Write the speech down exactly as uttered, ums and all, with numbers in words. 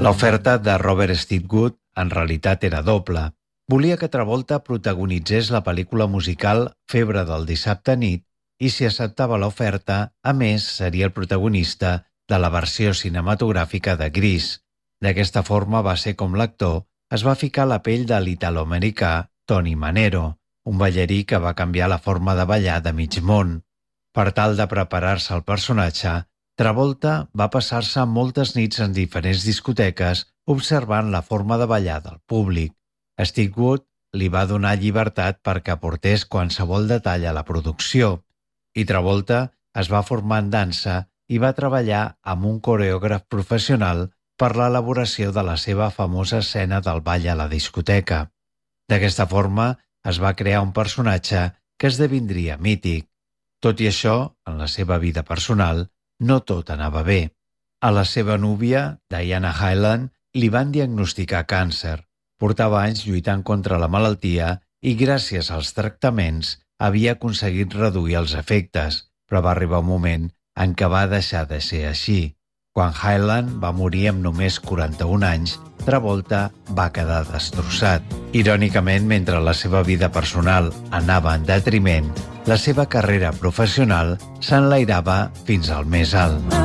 L'oferta de Robert Stigwood en realitat era doble. Volia que Travolta protagonitzés la pel·lícula musical Febre del dissabte nit i si acceptava l'oferta, a més, seria el protagonista de la versió cinematogràfica de Grease. D'aquesta forma va ser com l'actor es va ficar a la pell de l'italoamericà Tony Manero, un ballarí que va canviar la forma de ballar de mig món. Per tal de preparar-se al personatge, Travolta va passar-se moltes nits en diferents discoteques observant la forma de ballar del públic. Stigwood li va donar llibertat perquè aportés qualsevol detall a la producció i Travolta es va formar en dansa i va treballar amb un coreògraf professional per l'elaboració de la seva famosa escena del ball a la discoteca. D'aquesta forma es va crear un personatge que esdevindria mític. Tot i això, en la seva vida personal, no tot anava bé. A la seva núvia, Diana Hyland, li van diagnosticar càncer. Portava anys lluitant contra la malaltia i gràcies als tractaments havia aconseguit reduir els efectes, però va arribar un moment en què va deixar de ser així. Quan Hyland va morir amb només quaranta-un anys, Travolta va quedar destrossat. Irònicament, mentre la seva vida personal anava en detriment, la seva carrera professional s'enlairava fins al més alt.